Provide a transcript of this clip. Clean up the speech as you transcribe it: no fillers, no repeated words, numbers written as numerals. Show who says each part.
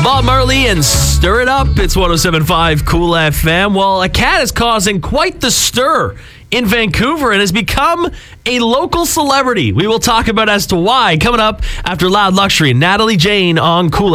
Speaker 1: Bob Marley and Stir It Up. It's 107.5 Cool FM. Well, a cat is causing quite the stir in Vancouver and has become a local celebrity. We will talk about as to why coming up after Loud Luxury. Natalie Jane on Cool